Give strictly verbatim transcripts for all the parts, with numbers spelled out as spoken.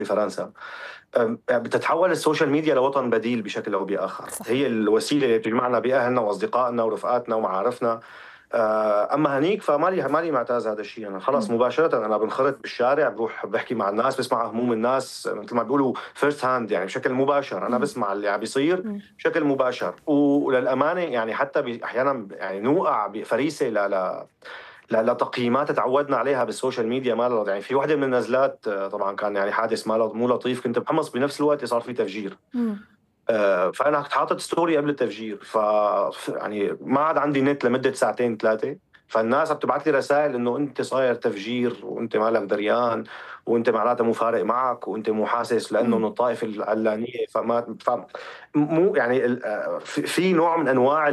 بفرنسا. بتتحول السوشيال ميديا لوطن بديل بشكل او باخر. صح. هي الوسيله اللي بتجمعنا باهلنا واصدقائنا ورفقاتنا ومعارفنا. اما هنيك فمالي مالي معتاز هذا الشيء. انا خلص مباشره انا بنخرط بالشارع، بروح بحكي مع الناس، بسمع هموم الناس مثل ما بيقولوا فيرست هاند، يعني بشكل مباشر. انا بسمع اللي عم بيصير بشكل مباشر. وللامانه يعني حتى احيانا يعني نوقع بفريسه لا لا لتقييمات تعودنا عليها بالسوشيال ميديا. ما يعني في وحده من النزلات طبعا كان يعني حادث ما مو لطيف، كنت بحمص بنفس الوقت صار في تفجير. آه فانا كنت حاطط ستوري قبل التفجير، ف يعني ما عاد عندي نت لمده ساعتين ثلاثه، فالناس بتبعث لي رسائل انه انت صاير تفجير وانت مالك دريان، وانت معناتها مو فارق معك، وانت مو حاسس لانه من الطائفه العلانيه. فما ف مو يعني في نوع من انواع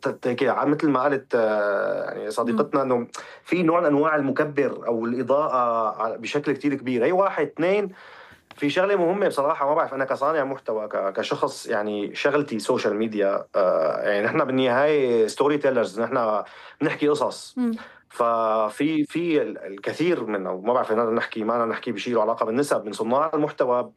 مثل ما قالت يعني صديقتنا انه في نوع من انواع المكبر او الاضاءه بشكل كثير كبير. هي واحد اثنين، في شغله مهمه بصراحه، ما بعرف انا كصانع محتوى كشخص يعني شغلتي سوشيال ميديا. آه يعني نحن بالنهايه ستوري تيلرز، نحن بنحكي قصص. م. ففي في الكثير من، او ما بعرف نحكي ما نحكي بشيء له علاقه بالنسب من صناع المحتوى،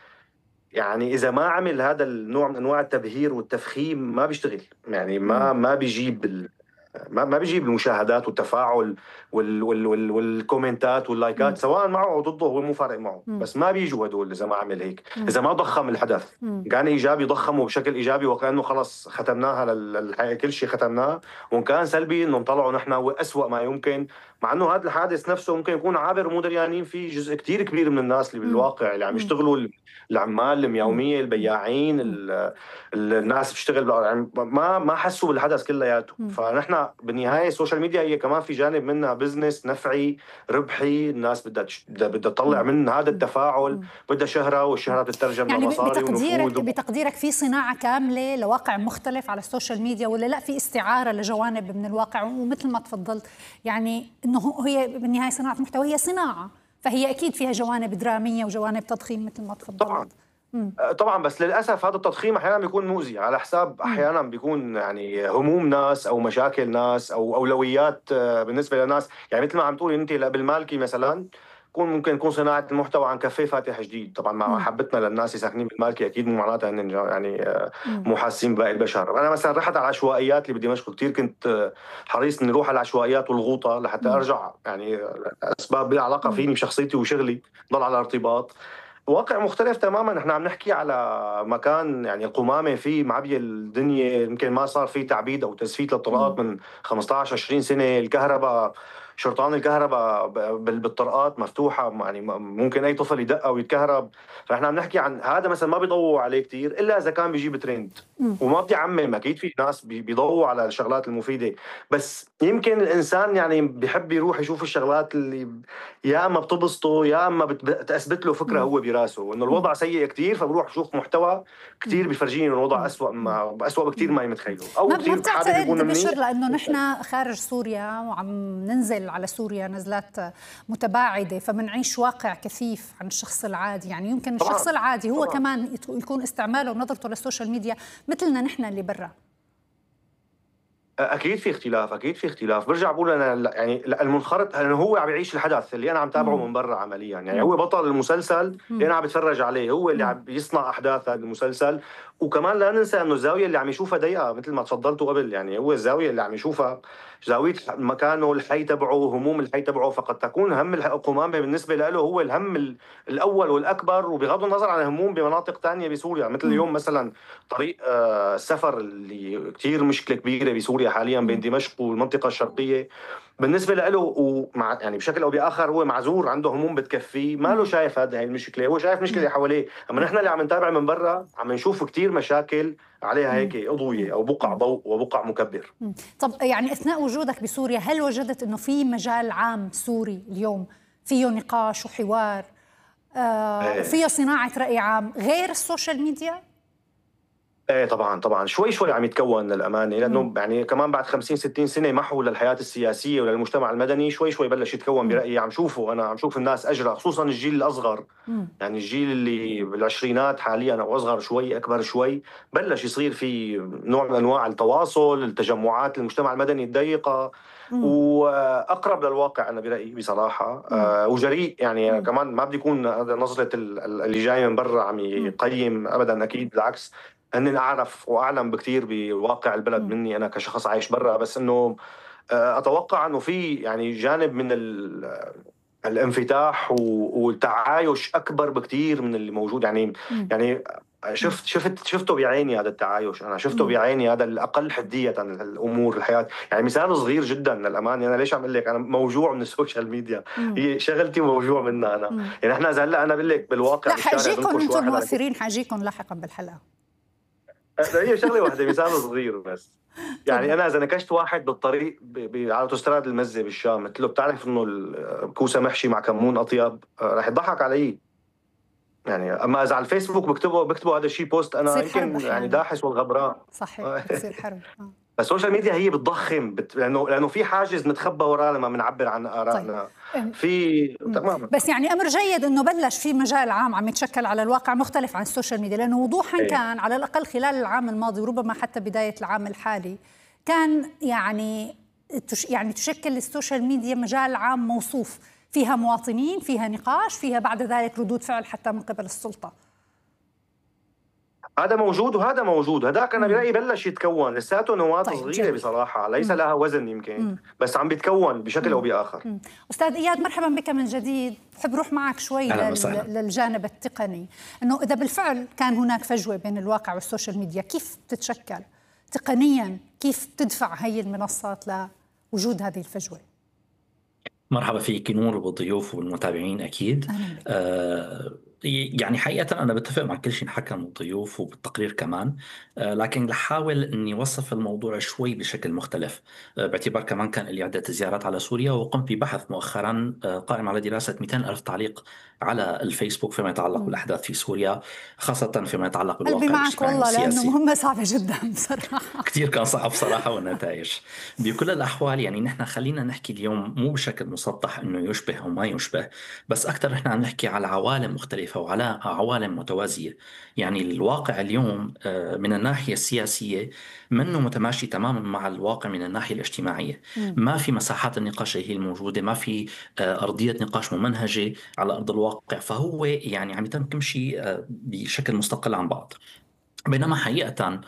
يعني اذا ما عمل هذا النوع من انواع التبهير والتفخيم ما بيشتغل، يعني ما ما بيجيب ما ما بيجيب المشاهدات والتفاعل وال وال وال والكومنتات واللايكات. م. سواء معه او ضده هو مو فارق معه. م. بس ما بيجوا هدول اذا ما عمل هيك. م. اذا ما ضخم الحدث. م. كان ايجابي ضخمه بشكل ايجابي وكانه خلص ختمناها للحياه، كل شيء ختمناه. وان كان سلبي انه نطلعه نحن واسوء ما يمكن، مع انه هذا الحادث نفسه ممكن يكون عابر ومو دريانين فيه جزء كثير كبير من الناس اللي بالواقع اللي عم يشتغلوا، العمال اليوميه، البياعين، الناس بتشتغل ما ما حسوا بالحدث كلياته. فنحن بالنهايه السوشيال ميديا هي كمان في جانب منها بزنس نفعي ربحي. الناس بدها بدها تطلع من هذا التفاعل، بدها شهره، والشهره بتترجم يعني لمصاري ونفوذ. بتقديرك في صناعه كامله لواقع مختلف على السوشيال ميديا، ولا لا في استعاره لجوانب من الواقع؟ ومثل ما تفضلت يعني انه هي بالنهايه صناعه محتوى، هي صناعه، فهي اكيد فيها جوانب دراميه وجوانب تضخيم مثل ما تفضلت. طبعا مم. طبعا، بس للاسف هذا التضخيم احيانا بيكون مؤذي على حساب، احيانا بيكون يعني هموم ناس او مشاكل ناس او اولويات بالنسبه لناس. يعني مثل ما عم تقولي انت بالمالكي مثلا، يكون ممكن يكون صناعه المحتوى عن كافيه فاتح جديد. طبعا مع محبتنا للناس اللي ساكنين بالمالكي اكيد مو معناتها ان يعني مو حاسين بباقي البشر. انا مثلا رحت على العشوائيات اللي بدمشق، كثير كنت حريص اني اروح على العشوائيات والغوطه لحتى ارجع، يعني اسباب لها علاقه فيني بشخصيتي وشغلي، ضل على ارتباط. واقع مختلف تماما. احنا عم نحكي على مكان يعني القمامه فيه معبيه الدنيا، يمكن ما صار فيه تعبيد او تزفيت للطرقات من خمسة عشر عشرين سنه. الكهرباء، شرطان الكهرباء بالطرقات مفتوحه، يعني ممكن اي طفل يدق او يتكهرب. فاحنا عم نحكي عن هذا مثلا ما بيضووا عليه كثير الا اذا كان بيجيب ترند. وما بدي اعمم، اكيد في ناس بيضووا على الشغلات المفيده، بس يمكن الانسان يعني بيحب يروح يشوف الشغلات اللي يا اما بتبسطه يا اما بتثبت له فكره هو براسه وانه الوضع سيء كثير، فبروح بشوف محتوى كثير بيفرجيني الوضع اسوء ما اسوء بكثير ما يمتخيله، او ما كثير حابب يكون منيح. لانه نحن خارج سوريا وعم ننزل على سوريا نزلات متباعده، فبنعيش واقع كثيف عن الشخص العادي. يعني يمكن طبعاً. الشخص العادي هو طبعاً. كمان يكون استعماله ونظرته للسوشيال ميديا مثلنا نحن اللي برا. اكيد في اختلاف، اكيد في اختلاف. برجع بقول انا يعني المنخرط انه هو عم يعيش الحدث اللي انا عم تابعه من برا عمليا. يعني هو بطل المسلسل اللي انا عم بتفرج عليه، هو اللي عم يصنع احداث هذا المسلسل. وكمان لا ننسى انه الزاويه اللي عم يشوفها ضيقه مثل ما تفضلتوا قبل. يعني هو الزاويه اللي عم يشوفها زاويه مكانه، الحي تبعه، هموم الحي تبعه، فقد تكون هم القمامه بالنسبه له هو الهم الاول والاكبر، وبغض النظر عن هموم بمناطق ثانيه بسوريا. مثل اليوم مثلا طريق السفر اللي كثير مشكله كبيره بسوريا حاليا بين دمشق والمنطقه الشرقيه، بالنسبه له ومع يعني بشكل او باخر هو معذور، عنده هموم بتكفيه، ما له شايف هذه المشكله، هو شايف مشكله حواليه. اما نحن اللي عم نتابع من برا عم نشوف كثير مشاكل عليها هيك اضويه او بقع ضوء وبقع مكبر. طب يعني اثناء وجودك بسوريا هل وجدت انه في مجال عام سوري اليوم فيه نقاش وحوار آه وفيه صناعه راي عام غير السوشيال ميديا؟ ايه طبعا طبعا شوي شوي عم يتكون للامانه، لانه يعني كمان بعد خمسين ستين سنه محو للحياه السياسيه وللمجتمع المدني شوي شوي بلش يتكون برايي. عم شوفه انا، عم شوف الناس اجرى، خصوصا الجيل الاصغر، مم. يعني الجيل اللي بالعشرينات حاليا او اصغر شوي اكبر شوي، بلش يصير في نوع من انواع التواصل، التجمعات المجتمع المدني الضيقه مم. واقرب للواقع انا برايي بصراحه. مم. آه وجريء يعني، مم. كمان ما بدي يكون هذا نظره ال- ال- اللي جاي من برا عم مم. يقيم ابدا، اكيد بالعكس، اني اعرف واعلم بكثير بواقع البلد مم. مني انا كشخص عايش برا. بس انه آه، اتوقع انه في يعني جانب من ال- الانفتاح و- والتعايش اكبر بكثير من اللي موجود يعني. مم. يعني مم. شفت شفت شفته بعيني هذا التعايش، انا شفته مم. بعيني هذا الاقل حديه الامور الحياه. يعني مثال صغير جدا للامانه، انا ليش عم اقول لك انا موجوع من السوشيال ميديا، مم. هي شغلتي موجوع منها انا. مم. يعني احنا اذا هلا انا بقول لك بالواقع لا بالشارع حاجيكم بنكش انتم واحد على كتفه، المؤثرين، حاجيكم لاحقا بالحلقه. هي شغله واحده مثال صغير بس. يعني تفضل. انا اذا نكشت واحد بالطريق ب- ب- على اوتوستراد المزه بالشام، قلت له بتعرف انه الكوسه محشي مع كمون اطيب، آه، رح يضحك علي. يعني اما اذا على الفيسبوك بكتبه بكتبه هذا الشيء بوست، انا بتصير حرب يمكن يعني احيانا. داحس والغبراء. صحيح بتصير حرب. آه. السوشيال ميديا هي بتضخم بت... لانه لانه في حاجز نتخبى وراه لما بنعبر عن طيب. ارائنا. أم، في أم. تماما. بس يعني امر جيد انه بلش في مجال عام عم يتشكل على الواقع مختلف عن السوشيال ميديا، لانه وضوحا ايه كان على الاقل خلال العام الماضي وربما حتى بدايه العام الحالي كان يعني تش يعني تشكل السوشيال ميديا مجال عام موصوف، فيها مواطنين، فيها نقاش، فيها بعد ذلك ردود فعل حتى من قبل السلطه. هذا موجود وهذا موجود، هذاك انا مم. برايي بلش يتكون، لساته نواه طيب صغيره جميل. بصراحه، ليس مم. لها وزن يمكن، مم. بس عم بيتكون بشكل او مم. باخر. مم. أستاذ إياد مرحبا بك من جديد. بحب روح معك شوي اهلا لل... وسهلا. للجانب التقني، أنه إذا بالفعل كان هناك فجوة بين الواقع والسوشيال ميديا، كيف بتتشكل تقنيا؟ كيف تدفع هي المنصات لوجود هذه الفجوة؟ مرحبا فيك نور والضيوف والمتابعين اكيد. أهلا بك. آه يعني حقيقة أنا بتفق مع كل شيء انحكى من الضيوف وبالتقرير كمان. آه لكن رح أحاول إني وصف الموضوع شوي بشكل مختلف، آه باعتبار كمان كان لي عدة زيارات على سوريا، وقمت ببحث مؤخرا آه قائم على دراسة مئتين ألف تعليق على الفيسبوك فيما يتعلق مم. بالأحداث في سوريا، خاصة فيما يتعلق قلبي بالواقع معك الاجتماعي والله، لأنه والسياسي. مهمة صعبة جدا بصراحة. كتير كان صعب صراحة والنتائج. بكل الأحوال يعني نحن خلينا نحكي اليوم مو بشكل مسطح إنه يشبه أو ما يشبه، بس أكثر نحن عم نحكي على عوالم مختلفة وعلى عوالم متوازية. يعني الواقع اليوم آه، من الناحية السياسية منه متماشي تماما مع الواقع من الناحية الاجتماعية. مم. ما في مساحات النقاش اللي هي الموجودة، ما في آه، أرضية نقاش ممنهجة على أرض الواقع، فهو يعني عم يتم كل شيء آه، بشكل مستقل عن بعض. بينما حقيقة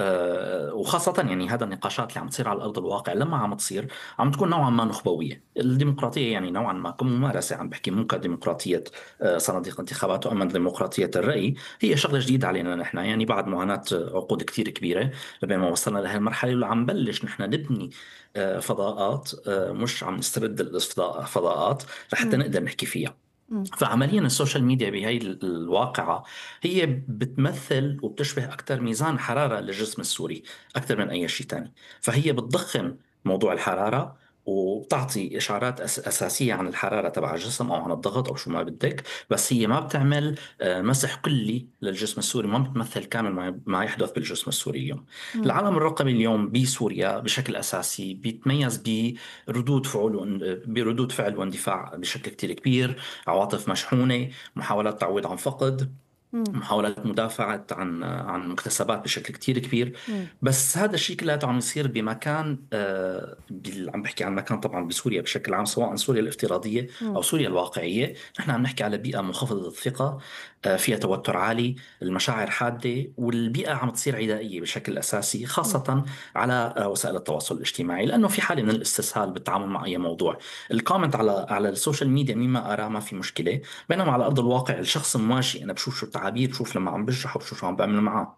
آه، وخاصة يعني هذا النقاشات اللي عم تصير على أرض الواقع لما عم تصير عم تكون نوعا ما نخبوية. الديمقراطية يعني نوعا ما كممارسة، عم بحكي مو كديمقراطية آه، صناديق انتخابات وأما ديمقراطية الرأي، هي شغلة جديدة علينا نحن، يعني بعد معاناة عقود كتير كبيرة لبين ما وصلنا لهالمرحلة اللي عم بلش نحن نبني آه، فضاءات، آه، مش عم نسترد الفضاءات لحتى مم. نقدر نحكي فيها. مم. فعمليا السوشيال ميديا بهي ال- الواقعة هي بتمثل وبتشبه أكثر ميزان حرارة للجسم السوري أكثر من أي شيء تاني. فهي بتضخم موضوع الحرارة وبتعطي إشارات أس أساسية عن الحرارة تبع الجسم أو عن الضغط أو شو ما بدك، بس هي ما بتعمل آه، مسح كلي للجسم السوري، ما بتمثل كامل ما ما يحدث بالجسم السوري اليوم. مم. العالم الرقمي اليوم بسوريا بشكل أساسي بيتميز بردود فعل وان- بردود فعل واندفاع بشكل كتير كبير، عواطف مشحونة، محاولات تعويض عن فقد، مم. محاولات مدافعة عن عن مكتسبات بشكل كتير كبير. مم. بس هذا الشيء كله عم يصير بمكان آه بال- عم بحكي عن مكان طبعا بسوريا بشكل عام، سواء سوريا الافتراضية مم. أو سوريا الواقعية. نحن عم نحكي على بيئة منخفضة الثقة، آه فيها توتر عالي، المشاعر حادة، والبيئة عم تصير عدائية بشكل أساسي، مم. خاصة على آه وسائل التواصل الاجتماعي، لأنه في حالة من الاستسهال بالتعامل مع أي موضوع. الكومنت على على السوشيال ميديا مما أرى ما في مشكلة، بينما على أرض الواقع الشخص المواشي أنا بشوف شو التعابير، بشوف لما عم بشرح وبشوف شو عم بعمل معه.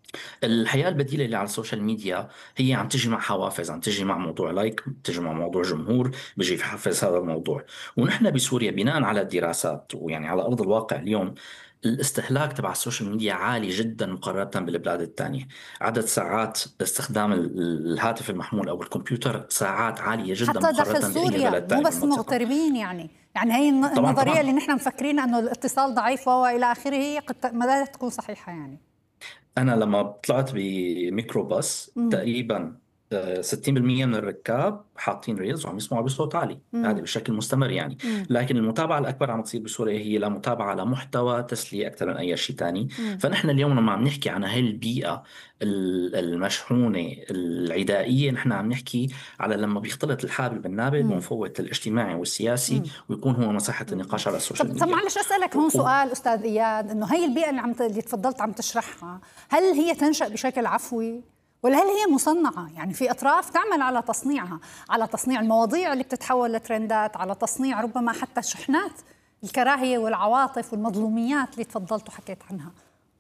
الحياة البديلة اللي على السوشيال ميديا هي عم تجي مع حوافز، عم تجي مع موضوع لايك، تجي مع موضوع جمهور بيجي يحفز هذا الموضوع. ونحن بسوريا بناء على الدراسات ويعني على أرض الواقع اليوم الاستهلاك تبع السوشيال ميديا عالي جدا مقارنة بالبلاد الثانية. عدد ساعات استخدام ال- الهاتف المحمول أو الكمبيوتر ساعات عالية جدا حتى داخل مقارنة بأي سوريا، بلد مو ثاني بس بالمنطقة. مغتربين يعني. يعني هي الن- طبعا النظرية اللي طبعا نحن مفكرين أنه الاتصال ضعيف والى آخره، هي قد ما لا تكون صحيحة يعني. أنا لما طلعت بميكروباص مم. تقريبا آه، ستين بالمية من الركاب حاطين ريلز وعم يسمعوا بصوت عالي، هذا مم. بشكل مستمر يعني. مم. لكن المتابعة الأكبر عم تصير بسوريا هي لمتابعة لمحتوى تسلية أكثر من أي شيء تاني. مم. فنحن اليوم لما عم نحكي عن هاي البيئة ال- المشحونة العدائية، نحن عم نحكي على لما بيختلط الحابل بالنابل مم. ومفوت الاجتماعي والسياسي مم. ويكون هو مساحة مم. النقاش على طب السوشيال طب ميديا. معلش اسالك هون و- سؤال استاذ اياد، انه هي البيئه اللي عم ت- اللي تفضلت عم تشرحها، هل هي تنشا بشكل عفوي ولا هل هي مصنعه؟ يعني في اطراف تعمل على تصنيعها، على تصنيع المواضيع اللي بتتحول لترندات، على تصنيع ربما حتى شحنات الكراهيه والعواطف والمظلوميات اللي تفضلت وحكيت عنها.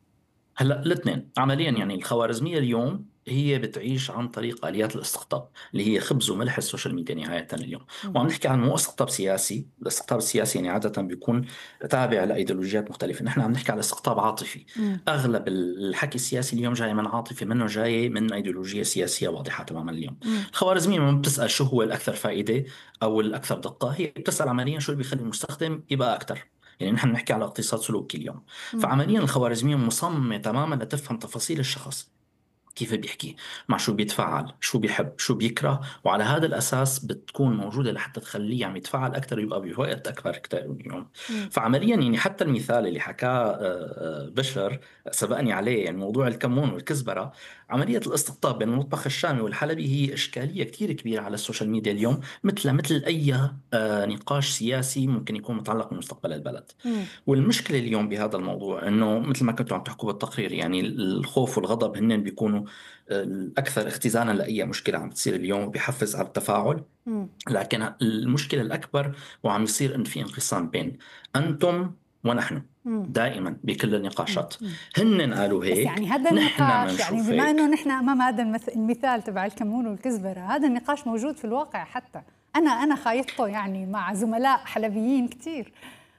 هلا الاثنين عمليا، مم. يعني الخوارزمية اليوم هي بتعيش عن طريق آليات الاستقطاب اللي هي خبز وملح السوشيال ميديا نهاية اليوم. مم. وعم نحكي عن مو استقطاب سياسي، الاستقطاب السياسي يعني عادة بيكون تابع لأيديولوجيات مختلفة، نحن عم نحكي على استقطاب عاطفي. مم. أغلب الحكي السياسي اليوم جاي من عاطفة، منه جاي من أيديولوجية سياسية واضحة تماما اليوم. مم. الخوارزمية ما بتسأل شو هو الأكثر فائدة أو الأكثر دقة، هي بتسأل عمليا شو اللي بيخلي المستخدم يبقى أكثر. يعني نحن بنحكي على اقتصاد سلوكي اليوم. مم. فعمليا الخوارزمية مصممة تماما لتفهم تفاصيل الشخص، كيف بيحكي، مع شو بيتفاعل، شو بيحب، شو بيكره، وعلى هذا الأساس بتكون موجودة لحتى تخليه عم يتفاعل أكثر ويبقى بوقت أكبر كتير اليوم. مم. فعمليا يعني حتى المثال اللي حكاه آه، آه، بشر سبقني عليه، يعني موضوع الكمون والكزبرة، عملية الاستقطاب بين المطبخ الشامي والحلبي هي إشكالية كتير كبيرة على السوشيال ميديا اليوم، مثل مثل أي آه، نقاش سياسي ممكن يكون متعلق بمستقبل البلد. مم. والمشكلة اليوم بهذا الموضوع إنه مثل ما كنتوا عم تحكوا بالتقرير، يعني الخوف والغضب هن بيكونوا الأكثر اختزانا لأي مشكلة عم تصير اليوم، وبيحفز على التفاعل. مم. لكن المشكلة الأكبر وعم يصير إن في انقسام بين أنتم ونحن مم. دائما بكل مم. النقاشات. مم. هن قالوا بس هيك، يعني هذا نحن ما النقاش، يعني نشوف بما انه هيك. نحن امام هذا المث- المثال تبع الكمون والكزبره، هذا النقاش موجود في الواقع. حتى انا انا خايطته يعني مع زملاء حلبيين كثير.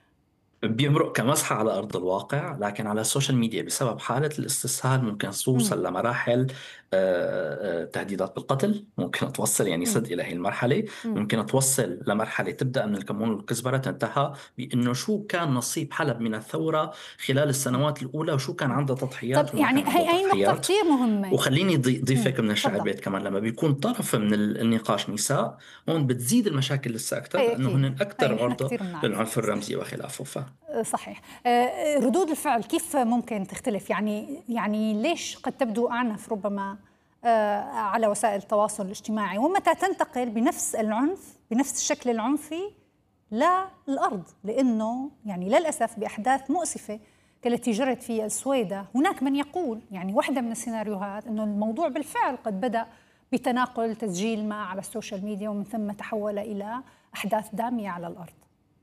بيمرق كمسحة على أرض الواقع، لكن على السوشيال ميديا بسبب حالة الاستسهال ممكن توصل لمراحل آه، آه، تهديدات بالقتل، ممكن توصل يعني مم. صد إلى هي المرحلة. مم. ممكن توصل لمرحلة تبدأ من الكمون والكزبرة تنتهى بأنه شو كان نصيب حلب من الثورة خلال السنوات الأولى، وشو كان عنده طب تضحيات وما يعني كان عنده هي هي نقطه تضحيات. كثير مهمه. وخليني ضي- مم. ضيفك من الشعب تفضل. بيت كمان، لما بيكون طرف من ال- النقاش نساء، هون بتزيد المشاكل لسه أكثر، هي لأنه هن اكيد، هي أكثر نحن عرضة كثير بنعرف. للعنف الرمزي وخلافه. ف صحيح. آه، ردود الفعل كيف ممكن تختلف؟ يعني يعني ليش قد تبدو أعنف ربما آه، على وسائل التواصل الاجتماعي، ومتى تنتقل بنفس العنف بنفس الشكل العنفي للأرض؟ لأنه يعني للأسف بأحداث مؤسفة كالتي جرت في السويدة، هناك من يقول، يعني واحدة من السيناريوهات، أنه الموضوع بالفعل قد بدأ بتناقل تسجيل ما على السوشيال ميديا ومن ثم تحول إلى أحداث دامية على الأرض.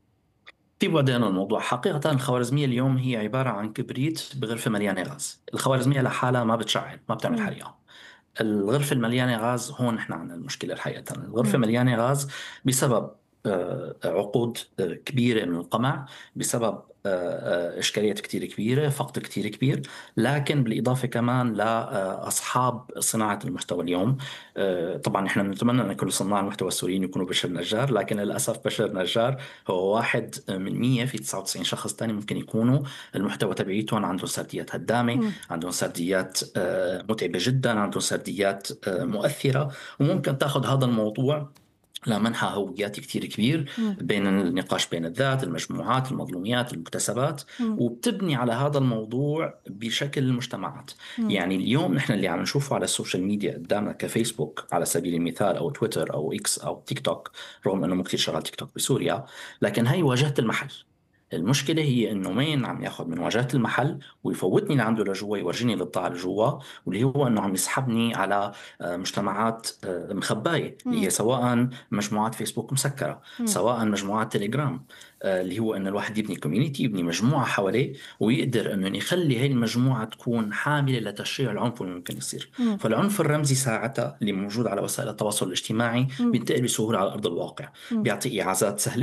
في بعدين الموضوع حقيقة الخوارزمية اليوم هي عبارة عن كبريت بغرفة مليانة غاز. الخوارزمية لحالها ما بتشعل، ما بتعمل مم. حريقة. الغرفة المليانة غاز هون نحن عندنا المشكلة الحقيقة. الغرفة مم. مليانة غاز بسبب آه، عقود آه، كبيرة من القمع، بسبب آه، آه، إشكاليات كتير كبيرة، فقد كتير كبير، لكن بالإضافة كمان لأصحاب صناعة المحتوى اليوم. آه، طبعا نحن نتمنى أن كل صناع المحتوى السوريين يكونوا بشر نجار، لكن للأسف بشر نجار هو واحد من مية، في تسعة وتسعين شخص تاني ممكن يكونوا المحتوى تبعيتهم عندهم سرديات هدامة، مم. عندهم سرديات آه، متعبة جدا، عندهم سرديات آه، مؤثرة، وممكن تاخذ هذا الموضوع لمنحى هوياتي كتير كبير مم. بين النقاش بين الذات، المجموعات، المظلوميات، المكتسبات، مم. وبتبني على هذا الموضوع بشكل المجتمعات. مم. يعني اليوم نحن اللي عم نشوفه على السوشيال ميديا قدامنا كفيسبوك على سبيل المثال، أو تويتر أو إكس أو تيك توك، رغم أنه مو كتير شغال تيك توك بسوريا، لكن هي واجهة المحل. المشكلة هي إنه مين عم ياخذ من واجهة المحل ويفوتني لعنده لجوا، يورجيني القطاع لجوا، واللي هو إنه عم يسحبني على آه، مجتمعات آه، مخباية، اللي هي سواء مجموعات فيسبوك مسكرة، مم. سواء مجموعات تليجرام، آه، اللي هو إنه الواحد يبني كوميونيتي، يبني مجموعة حواليه، ويقدر إنه يخلي هاي المجموعة تكون حاملة لتشريع العنف اللي ممكن يصير. مم. فالعنف الرمزي ساعتها اللي موجود على وسائل التواصل الاجتماعي مم. بينتقل بسهولة على أرض الواقع، مم. بيعطي إعازات سهلة،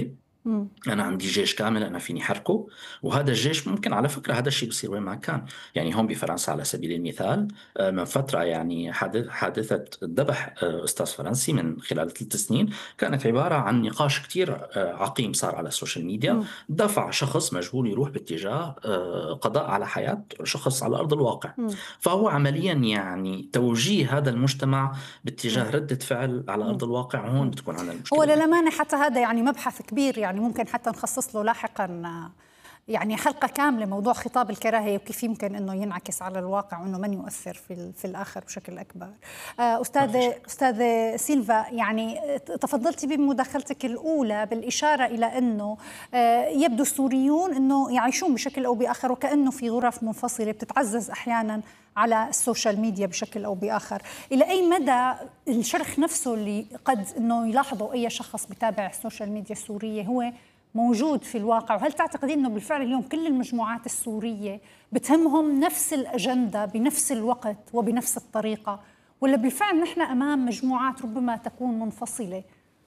مم. أنا عندي جيش كامل أنا فيني حركه، وهذا الجيش ممكن على فكرة هذا الشيء بصير وين ما كان. يعني هون بفرنسا على سبيل المثال من فترة يعني حادثة ذبح أستاذ فرنسي من خلال ثلاث سنين كانت عبارة عن نقاش كتير عقيم صار على السوشيال ميديا. مم. دفع شخص مجهول يروح باتجاه قضاء على حياة شخص على أرض الواقع. مم. فهو عمليا يعني توجيه هذا المجتمع باتجاه ردة فعل على أرض الواقع، هون بتكون عندنا المشكلة. هو للأمانة حتى هذا يعني مبحث كبير، يعني ممكن حتى نخصص له لاحقا يعني حلقة كاملة موضوع خطاب الكراهية وكيف يمكن أنه ينعكس على الواقع وأنه من يؤثر في في الآخر بشكل أكبر. أستاذة أستاذة سيلفا، يعني تفضلتي بمداخلتك الأولى بالإشارة إلى أنه يبدو السوريون أنه يعيشون بشكل أو بآخر وكأنه في غرف منفصلة بتتعزز أحيانا على السوشيال ميديا بشكل أو بآخر. إلى أي مدى الشرخ نفسه اللي قد أنه يلاحظه أي شخص بتابع السوشيال ميديا السورية هو موجود في الواقع؟ وهل تعتقدين أنه بالفعل اليوم كل المجموعات السورية بتهمهم نفس الأجندة بنفس الوقت وبنفس الطريقة، ولا بالفعل نحن أمام مجموعات ربما تكون منفصلة؟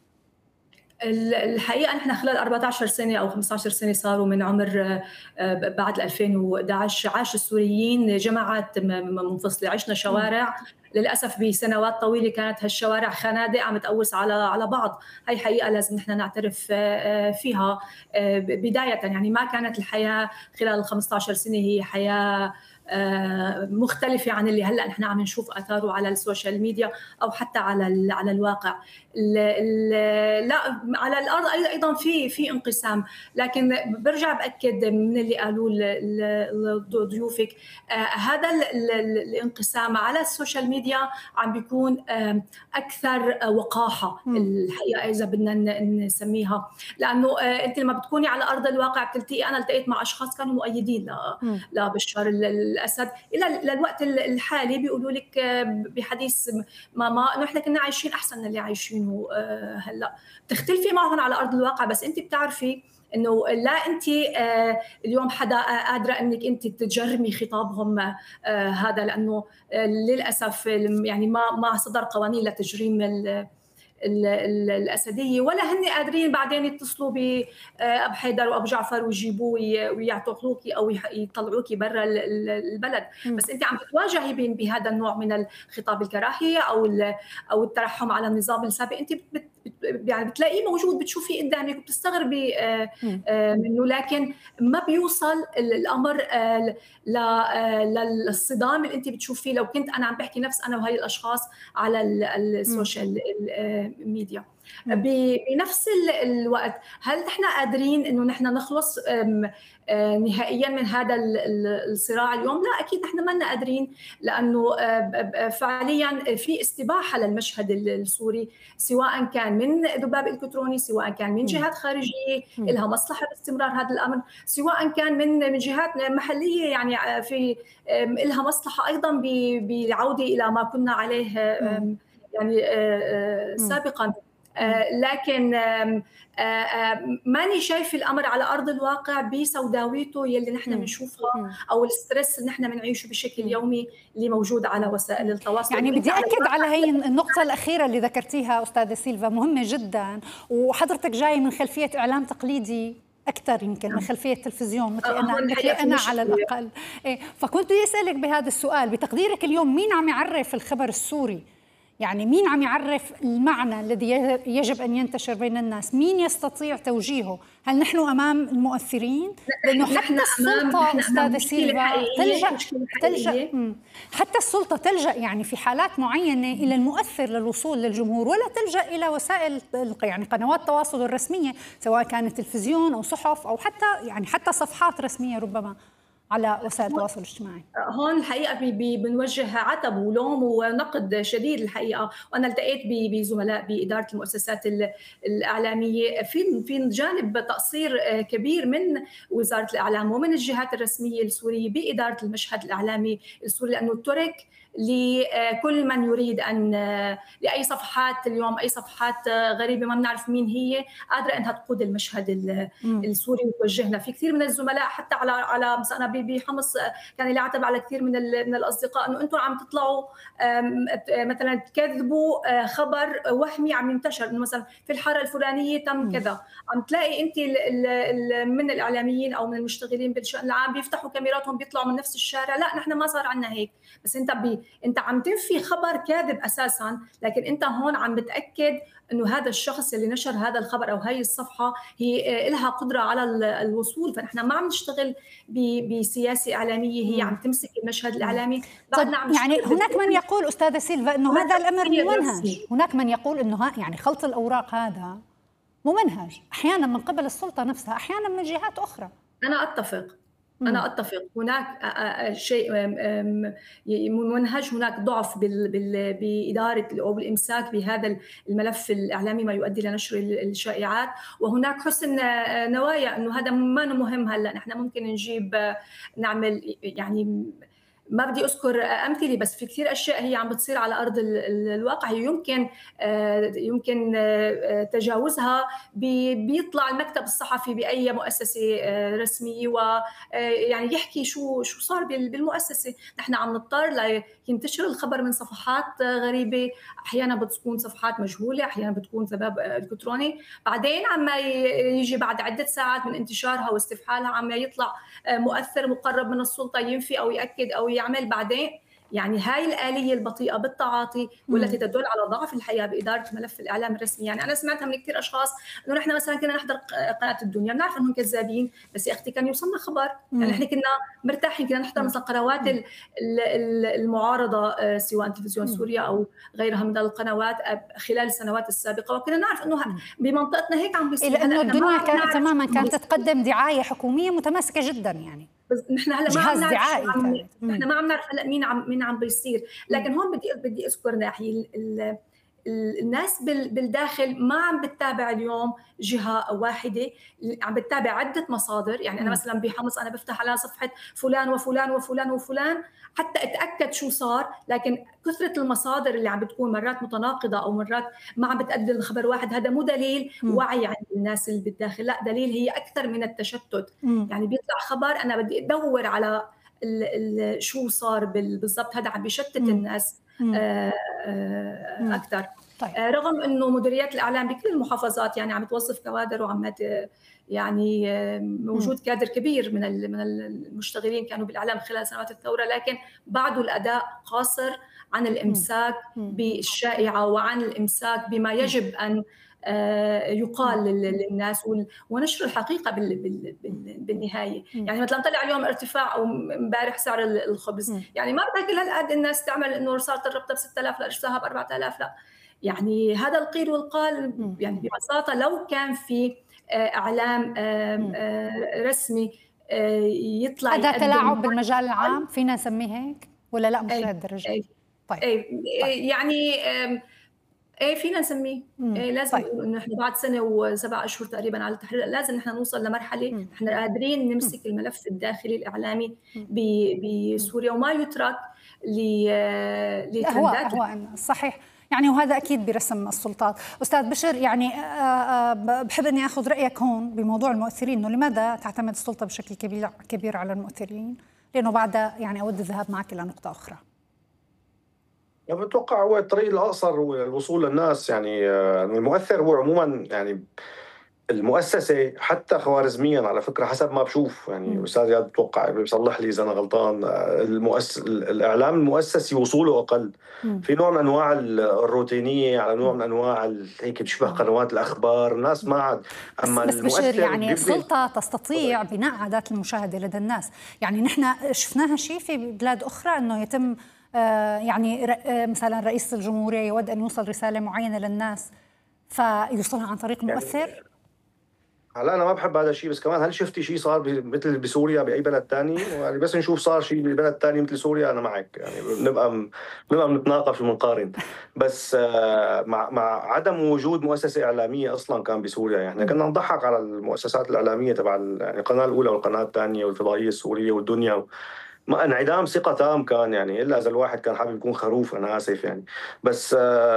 الحقيقة نحن خلال أربعة عشر سنة أو خمسة عشر سنة صاروا من عمر بعد ألفين وإحدى عشر عاش السوريين جماعات منفصلة، عشنا شوارع للأسف بسنوات طويلة كانت هالشوارع خنادق عم تقوس على على بعض. هاي حقيقة لازم نحن نعترف فيها بداية، يعني ما كانت الحياة خلال خمسة عشر سنة هي حياة مختلفة عن اللي هلأ نحن عم نشوف أثاره على السوشيال ميديا أو حتى على على الواقع. لا على الأرض أيضا في في انقسام، لكن برجع بأكد من اللي قالوه ضيوفك، هذا الانقسام على السوشيال ميديا عم بيكون أكثر وقاحة الحقيقة إذا بدنا نسميها، لأنه أنت لما بتكوني على أرض الواقع بتلتقي. أنا التقيت مع أشخاص كانوا مؤيدين لبشار الأسد، إلى للوقت الحالي بيقولوا لك بحديث ما ما إنه إحنا كنا عايشين أحسن من اللي عايشينه هلا. بتختلفي معهم على أرض الواقع، بس أنت بتعرفي إنه لا أنت اليوم حدا قادرة إنك أنت تجرمي خطابهم هذا، لأنه للأسف يعني ما ما صدر قوانين لتجريم الأسدية، ولا هن قادرين بعدين يتصلوا بأبو حيدر وأبو جعفر ويجيبوه ويعتقلوكي أو يطلعوكي برا البلد. بس أنت عم تتواجهي بهذا النوع من الخطاب الكراهية أو أو الترحم على النظام السابق. أنت بت يعني بتلاقيه موجود، بتشوفيه قدامك وبتستغربي منه، لكن ما بيوصل الأمر للصدام اللي أنت بتشوفيه لو كنت أنا عم بحكي نفس أنا وهي الأشخاص على السوشيال ميديا. بنفس الوقت هل نحن قادرين إنه نحن نخلص نهائيا من هذا الصراع اليوم؟ لا أكيد نحن ما لنا قادرين، لأنه فعليا في استباحة للمشهد السوري، سواء كان من ذباب إلكتروني، سواء كان من جهات خارجية لها مصلحة باستمرار هذا الأمر، سواء كان من من جهات محلية يعني في لها مصلحة أيضا بالعودة إلى ما كنا عليه يعني سابقا. لكن ماني شايف الأمر على أرض الواقع بسوداويته يلي نحن بنشوفها أو الستريس اللي نحن بنعيشه بشكل يومي اللي موجود على وسائل التواصل. يعني بدي أكد على هي النقطة الأخيرة اللي ذكرتيها أستاذة سيلفا، مهمة جدا، وحضرتك جاي من خلفية إعلام تقليدي أكثر يمكن من خلفية التلفزيون مثل أنا مثل أنا على الأقل. إيه، فكنت أسألك بهذا السؤال، بتقديرك اليوم مين عم يعرف الخبر السوري؟ يعني مين عم يعرف المعنى الذي يجب أن ينتشر بين الناس؟ مين يستطيع توجيهه؟ هل نحن أمام المؤثرين؟ لأنه حتى السلطة أستاذة سيلفا تلجأ تلجأ حتى السلطة تلجأ يعني في حالات معينة إلى المؤثر للوصول للجمهور، ولا تلجأ إلى وسائل يعني قنوات التواصل الرسمية، سواء كانت تلفزيون أو صحف أو حتى يعني حتى صفحات رسمية ربما على وسائل التواصل الاجتماعي. هون الحقيقه بنوجه عتب ولوم ونقد شديد الحقيقه، وانا التقيت بزملاء باداره المؤسسات الاعلاميه في في جانب تقصير كبير من وزاره الاعلام ومن الجهات الرسميه السوريه باداره المشهد الاعلامي السوري، لانه ترك لكل من يريد أن لأي صفحات اليوم، أي صفحات غريبة ما بنعرف مين هي قادرة أنها تقود المشهد السوري وتوجهنا. في كثير من الزملاء حتى على على مثلا بحمص كان يعتب على كثير من من الأصدقاء إنه أنتم عم تطلعوا مثلا تكذبوا خبر وهمي عم ينتشر، إنه مثلا في الحارة الفلانية تم كذا. عم تلاقي أنت من الإعلاميين أو من المشتغلين بالشأن العام بيفتحوا كاميراتهم بيطلعوا من نفس الشارع. لا نحن ما صار عندنا هيك، بس أنت بي أنت عم تنفي خبر كاذب أساساً، لكن أنت هون عم بتأكد إنه هذا الشخص اللي نشر هذا الخبر أو هاي الصفحة هي لها قدرة على الوصول. فنحن ما عم نشتغل بسياسة إعلامية هي عم تمسك المشهد الإعلامي. طيب يعني هناك من يقول أستاذة سيلفا إنه هذا الأمر ممنهج، هناك من يقول إنه يعني خلط الأوراق هذا ممنهج أحيانا من قبل السلطة نفسها، أحيانا من جهات أخرى. أنا أتفق أنا أتفق هناك شيء منهج، هناك ضعف بإدارة أو بالإمساك بهذا الملف الإعلامي ما يؤدي لنشر الشائعات، وهناك حسن نوايا إنه هذا ما مهم. هلا نحن ممكن نجيب نعمل يعني ما بدي أذكر أمثلة، بس في كثير أشياء هي عم بتصير على أرض الواقع يمكن يمكن تجاوزها. بيطلع المكتب الصحفي بأي مؤسسة رسمية ويعني يحكي شو شو صار بالمؤسسة. نحن عم نضطر لينتشر الخبر من صفحات غريبة، أحيانا بتكون صفحات مجهولة، أحيانا بتكون سبب إلكتروني، بعدين عم يجي بعد عدة ساعات من انتشارها واستفحالها عم يطلع مؤثر مقرب من السلطة ينفي أو يأكد أو يعمل بعدين. يعني هاي الآلية البطيئة بالتعاطي والتي تدل على ضعف الحقيقة بإدارة ملف الإعلام الرسمي. يعني أنا سمعتها من كثير أشخاص إنه نحن مثلا كنا نحضر قناة الدنيا بنعرف إنهم كذابين، بس يا أختي كان يوصلنا خبر. يعني نحن كنا مرتاحين، كنا نحضر مثلا قنوات المعارضة سواء تلفزيون سوريا أو غيرها من القنوات خلال السنوات السابقة، وكنا نعرف إنه بمنطقتنا هيك عم بيصير. لأنه الدنيا كانت تماما كانت تقدم دعاية حكومية متماسكة جدا. يعني بس نحن هلا ما عم نعرف نحن ما عم نعرف هلا مين عم مين عم بيصير. لكن هون بدي بدي اذكر ناحيه الناس بالداخل ما عم بتتابع اليوم جهه واحده، عم بتتابع عده مصادر. يعني انا مثلا بحمص انا بفتح على صفحه فلان وفلان وفلان وفلان حتى اتاكد شو صار، لكن كثره المصادر اللي عم بتكون مرات متناقضه او مرات ما عم بتقدم خبر واحد، هذا مو دليل وعي عند الناس اللي بالداخل، لا دليل هي اكثر من التشتت. يعني بيطلع خبر انا بدي ادور على ال ال شو صار بالضبط، هذا عم بيشتت الناس آآ آآ اكثر. طيب. رغم انه مديريات الاعلام بكل المحافظات يعني عم توظف كوادر وعم يعني موجود كادر كبير من من المشتغلين كانوا بالاعلام خلال سنوات الثوره، لكن بعده الاداء قاصر عن الامساك بالشائعه وعن الامساك بما يجب ان يقال للناس ونشر الحقيقه بالنهايه. يعني مثلا طلع اليوم ارتفاع او امبارح سعر الخبز، يعني ما بدها كل هالقد الناس تعمل انه صارت الربطه ب ستة آلاف لا اشتراها ب أربعة آلاف، لا. يعني هذا القيل والقال يعني ببساطه لو كان في اعلام رسمي يطلع هذا تلاعب بالمجال العام فينا نسميه هيك ولا لا مش لهالدرجه؟ أي طيب. أي يعني ايه فينا نسميه إيه لازم طيب. انه احنا بعد سنه وسبع اشهر تقريبا على التحرير لازم نحن نوصل لمرحله احنا قادرين نمسك م. الملف الداخلي الاعلامي بسوريا وما يترك لترندات. هو هو صحيح يعني، وهذا اكيد برسم السلطات. استاذ بشر يعني بحب اني اخذ رايك هون بموضوع المؤثرين، انه لماذا تعتمد السلطه بشكل كبير كبير على المؤثرين؟ لانه بعد يعني اود الذهاب معك الى نقطه اخرى. يعني بتوقع هو الطريق الأقصر هو الوصول للناس. يعني المؤثر هو عموما يعني المؤسسة حتى خوارزميا على فكرة حسب ما بشوف، يعني الأستاذ رياض بتوقع بيصلح لي إذا أنا غلطان، المؤسس الإعلام المؤسسي وصوله أقل، في نوع من أنواع الروتينية، على نوع من أنواع هيك بتشبه قنوات الأخبار، الناس ما عاد. أما بس المؤثر يعني السلطة تستطيع بناء عادات المشاهدة لدى الناس. يعني نحن شفناها شيء في بلاد أخرى أنه يتم يعني مثلا رئيس الجمهورية يود أن يوصل رسالة معينة للناس فيوصلها عن طريق مؤثر. يعني هلا انا ما بحب هذا الشيء، بس كمان هل شفتي شيء صار مثل بسوريا باي بلد ثاني؟ يعني بس نشوف صار شيء ببلد ثاني مثل سوريا انا معك، يعني بنبقى بنبقى بنتناقش وبنقارن. بس مع مع عدم وجود مؤسسه اعلاميه اصلا كان بسوريا، يعني كنا نضحك على المؤسسات الاعلاميه تبع يعني القناه الاولى والقناه الثانيه والفضائيه السوريه والدنيا، ما انعدام ثقة تام كان، يعني إلا إذا الواحد كان حابب يكون خروف، أنا آسف يعني. بس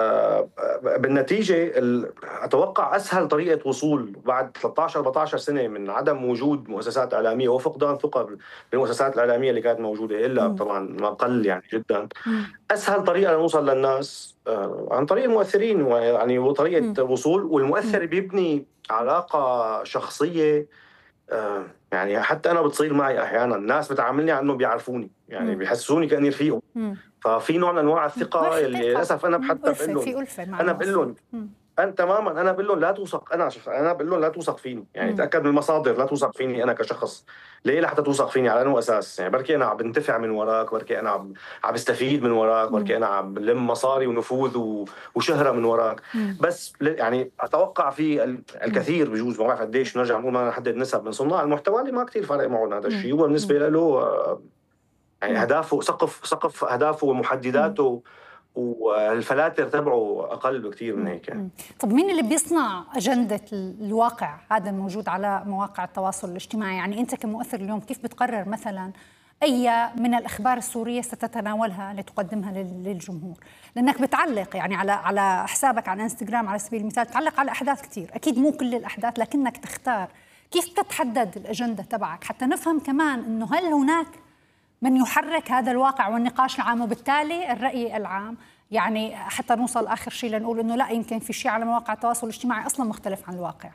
بالنتيجة أتوقع أسهل طريقة وصول بعد ثلاثة عشر أربعة عشر سنة من عدم وجود مؤسسات إعلامية وفقدان ثقة بالمؤسسات الإعلامية اللي كانت موجودة، إلا طبعا ما قل يعني جدا، أسهل طريقة لنوصل للناس عن طريق المؤثرين، يعني وطريقة وصول، والمؤثر بيبني علاقة شخصية. يعني حتى أنا بتصير معي أحيانا الناس بتعاملني عنه بيعرفوني، يعني بيحسسوني كأني رفيقهم، ففي نوع من أنواع الثقة اللي للأسف أنا حتى بقول لهم، أنا بقول لهم أنا تماما، أنا بقول لهم لا توثق، أنا شخ... أنا بقول لهم لا توثق فيني، يعني تأكد من المصادر، لا توثق فيني أنا كشخص. ليه لحتى توثق فيني؟ على أنه أساس يعني بركي أنا عم بنتفع من وراك، بركي أنا عم عم بستفيد من وراك، بركي أنا عم بلم مصاري ونفوذ و... وشهرة من وراك. مم. بس يعني أتوقع في الكثير، بجوز ما بعرف قديش نرجع نقول ما نحدد نسب من صناع المحتوى اللي ما كتير فارق معهم هذا الشيء، هو بالنسبة له يعني أهدافه سقف سقف أهدافه ومحدداته مم. والفلاتر تبعه أقل بكتير من هيك يعني. طب مين اللي بيصنع أجندة الواقع هذا الموجود على مواقع التواصل الاجتماعي؟ يعني أنت كمؤثر اليوم كيف بتقرر مثلا أي من الأخبار السورية ستتناولها لتقدمها للجمهور؟ لأنك بتعلق يعني على على حسابك على انستغرام على سبيل المثال، تعلق على أحداث كتير، أكيد مو كل الأحداث لكنك تختار. كيف تتحدد الأجندة تبعك حتى نفهم كمان أنه هل هناك من يحرك هذا الواقع والنقاش العام وبالتالي الرأي العام، يعني حتى نوصل آخر شيء لنقول إنه لا يمكن في شيء على مواقع التواصل الاجتماعي أصلا مختلف عن الواقع.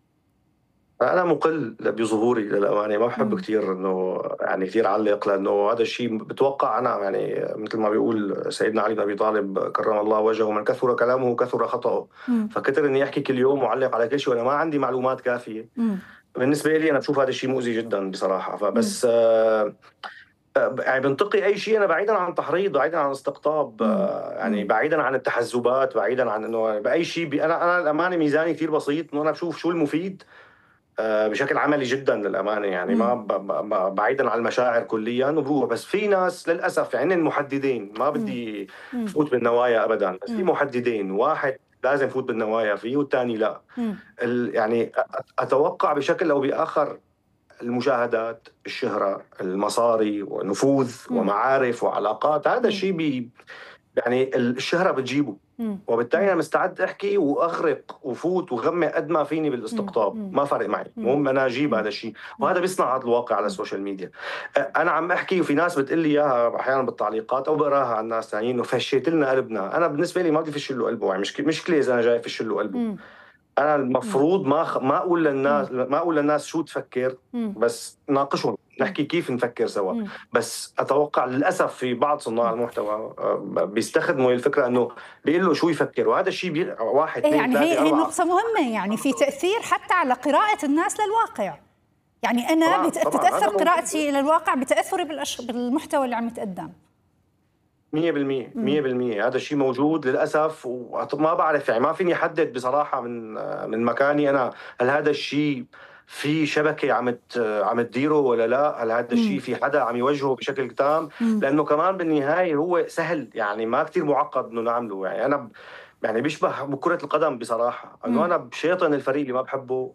أنا مقل بظهوري للأمانة، ما بحب كتير إنه يعني كتير علق، لأنه هذا الشيء بتوقع أنا يعني مثل ما بيقول سيدنا علي بن أبي طالب كرم الله وجهه، من كثر كلامه كثر خطأه. فكتر إني أحكي كل يوم وعلق على كل شيء وأنا ما عندي معلومات كافية. مم. بالنسبة لي أنا بشوف هذا الشيء مؤذي جدا بصراحة. فبس آه يعني بنتقي أي شيء أنا بعيدا عن تحريض، بعيدا عن استقطاب، آه يعني بعيدا عن التحزبات، بعيدا عن إنه بأي شيء. أنا أنا الأمانة ميزاني كثير بسيط، إنه أنا بشوف شو المفيد آه بشكل عملي جدا للأمانة، يعني ما ب ب بعيدا عن المشاعر كليا وبروح. بس في ناس للأسف يعني المحددين، ما بدي فوت بالنوايا أبدا، بس في محددين، واحد لازم فوت بالنوايا فيه والثاني لا. يعني أتوقع بشكل أو بآخر المشاهدات، الشهرة، المصاري ونفوذ ومعارف وعلاقات، هذا الشيء بي يعني الشهرة بتجيبه، وبالتالي أنا مستعد أحكي وأغرق وفوت وغمي قد ما فيني بالاستقطاب، ما فارق معي، المهم أنا أجيب هذا الشيء. وهذا بيصنع هذا الواقع على السوشيال ميديا. أنا عم أحكي وفي ناس بتقول لي إياها أحيانا بالتعليقات أو بقراها عن ناس ثانيين إنه فشيت لنا قلبنا. أنا بالنسبة لي ما بدي فشل له قلبه، يعني مش مشكلة إذا أنا جاي فشل له قلبه. أنا المفروض ما خ... ما أقول للناس ما أقول للناس شو تفكر، بس ناقشهم، نحكي كيف نفكر سوا. بس أتوقع للأسف في بعض صناع المحتوى بيستخدموا الفكرة إنه بيقول له شو يفكر، وهذا الشيء بي... واحد اثنين يعني ثلاثة هي هي نقطة مهمة، يعني في تأثير حتى على قراءة الناس للواقع. يعني أنا طبعاً بت... طبعاً تتأثر قراءتي للواقع بتأثري بالأش... بالمحتوى اللي عم يتقدم. مية بالمية مية بالمية هذا الشيء موجود للأسف، وما بعرف يعني ما فيني أحدد بصراحة من من مكاني أنا هل هذا الشيء في شبكة عم عم تديره ولا لا، هل هذا الشيء في حدا عم يوجهه بشكل تام، لأنه كمان بالنهاية هو سهل، يعني ما كتير معقد إنه نعمله. يعني أنا يعني بيشبه بكرة القدم بصراحة، إنه أنا بشيطن الفريق اللي ما بحبه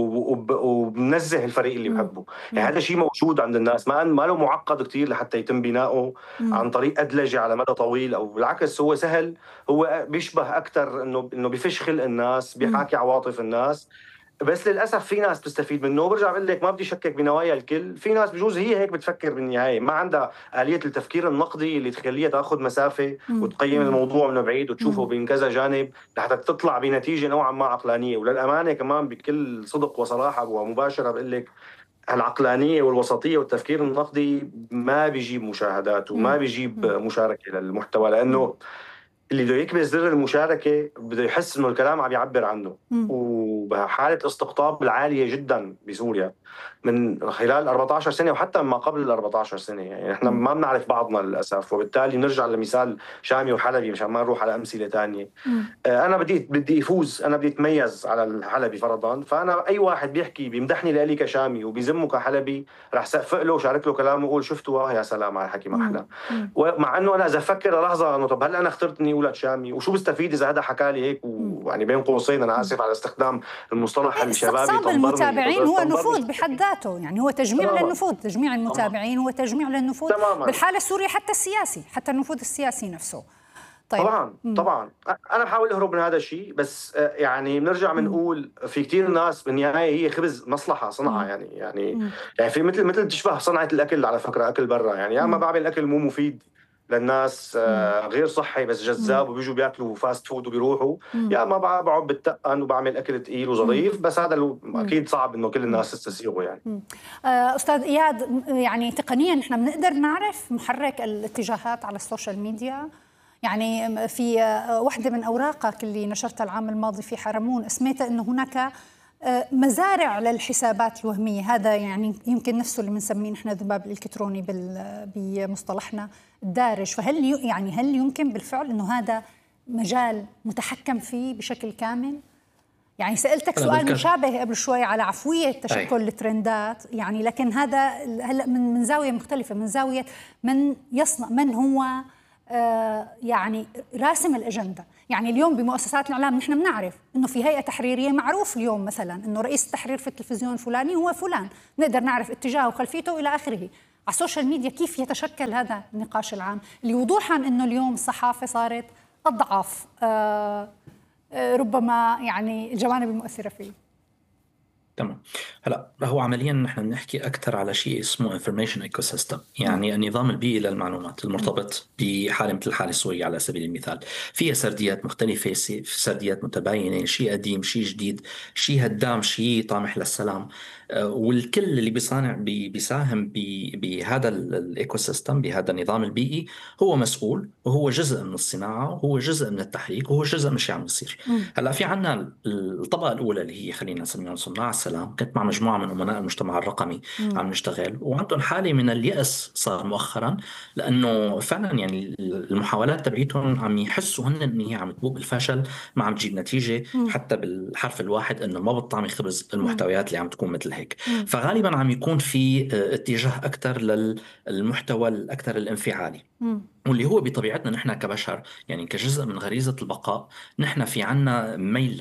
وبنزه الفريق اللي بحبه. يعني هذا شيء موجود عند الناس، ما ما له معقد كتير لحتى يتم بناؤه عن طريق أدلجة على مدى طويل، أو بالعكس هو سهل. هو بيشبه أكتر إنه إنه بيفشخل الناس، بيحاكي عواطف الناس. بس للأسف في ناس بتستفيد منه. وبرجع بقول لك ما بدي شكك بنوايا الكل، في ناس بجوز هي هيك بتفكر بالنهاية، ما عندها آلية التفكير النقدي اللي تخليها تاخذ مسافة وتقيم الموضوع من بعيد وتشوفه بين كذا جانب لحتى تطلع بنتيجة نوعا ما عقلانية. وللأمانة كمان بكل صدق وصراحة ومباشرة بقول لك العقلانية والوسطية والتفكير النقدي ما بيجيب مشاهدات وما بيجيب مشاركة للمحتوى، لأنه اللي بده يكبس زر المشاركة بده يحس إنه الكلام عم يعبر عنه. وبحالة استقطاب العالية جدا بسوريا من خلال أربعة عشر سنة وحتى ما قبل ال أربعة عشر سنة، يعني إحنا ما بنعرف بعضنا للأسف. وبالتالي نرجع لمثال شامي وحلبي مشان ما نروح على أمثلة تانية. أنا بدي بدي أفوز، أنا بدي أتميز على الحلبي فرضا، فأنا أي واحد بيحكي بيمدحني لإلي كشامي وبيذمه كحلبي رح سقفق له وشارك له كلامه وأقول شفتوا يا سلام على الحكي ما أحلى. ومع إنه أنا إذا أفكر لحظة إنه طب هل أنا اخترت إني أولد شامي وشو بستفيد إذا هذا حكى لي هيك، ويعني بين قوسين أنا آسف على استخدام المصطلح الشبابي استقطاب المتابعين هو نفوذ بحد ذاته، يعني هو تجميع تمام. للنفوذ، تجميع المتابعين هو تجميع للنفوذ تماما. بالحالة السورية حتى السياسي، حتى النفوذ السياسي نفسه. طيب. طبعا مم. طبعا انا بحاول اهرب من هذا الشيء، بس يعني بنرجع بنقول في كثير ناس بالنهايه هي خبز مصلحه صنعه، يعني يعني مم. يعني في مثل مثل تشبه صنعه الاكل على فكره، اكل برا، يعني يا اما بعمل اكل مو مفيد للناس آه غير صحي بس جذاب وبيجوا بياكلوا فاست فود وبيروحوا، يا اما بقعد بالتقن وبعمل اكل ثقيل وظريف، بس هذا اللي اكيد صعب انه كل الناس تستسيغه. يعني استاذ اياد، يعني تقنيا نحن بنقدر نعرف محرك الاتجاهات على السوشيال ميديا؟ يعني في واحدة من أوراقك اللي نشرتها العام الماضي في حرمون اسميتها أنه هناك مزارع للحسابات الوهمية، هذا يعني يمكن نفسه اللي بنسميه نحن الذباب الإلكتروني بمصطلحنا الدارج. فهل يعني هل يمكن بالفعل أنه هذا مجال متحكم فيه بشكل كامل؟ يعني سألتك سؤال مشابه قبل شوي على عفوية تشكل أي. الترندات، يعني لكن هذا هلا من من زاوية مختلفة، من زاوية من يصنع، من هو آه يعني راسم الأجندة. يعني اليوم بمؤسسات الإعلام نحن بنعرف إنه في هيئة تحريرية معروف اليوم مثلا إنه رئيس التحرير في التلفزيون الفلاني هو فلان، نقدر نعرف اتجاهه وخلفيته إلى آخره. على السوشيال ميديا كيف يتشكل هذا النقاش العام اللي وضوحا إنه اليوم الصحافة صارت أضعف آه آه ربما يعني الجوانب المؤثرة فيه. تمام. هلا هو عمليا نحن بنحكي اكثر على شيء اسمه information ecosystem، يعني النظام البيئي للمعلومات المرتبط بحاله مثل الحاله السوريه على سبيل المثال. فيها سرديات مختلفه، سرديات متباينه، شيء قديم، شيء جديد، شيء هدام، شيء طامح للسلام، والكل اللي بيصانع بيساهم بهذا الايكو سيستم، بهذا النظام البيئي، هو مسؤول وهو جزء من الصناعه وهو جزء من التحريك وهو جزء من الشيء عم يصير. هلا في عندنا الطبقه الاولى اللي هي خلينا نسميهم صناع السلام، كنت مع مجموعه من امناء المجتمع الرقمي مم. عم نشتغل، وعندهم حاله من اليأس صار مؤخرا، لانه فعلا يعني المحاولات تبعيتهم عم يحسوا هن ان هي عم تبوء بالفشل، ما عم تجيب نتيجه مم. حتى بالحرف الواحد انه ما بتطعمي خبز المحتويات مم. اللي عم تكون مثل هيك. مم. فغالبا عم يكون في اتجاه اكثر للمحتوى الاكثر الانفعالي مم. واللي هو بطبيعتنا نحن كبشر، يعني كجزء من غريزة البقاء، نحن في عنا ميل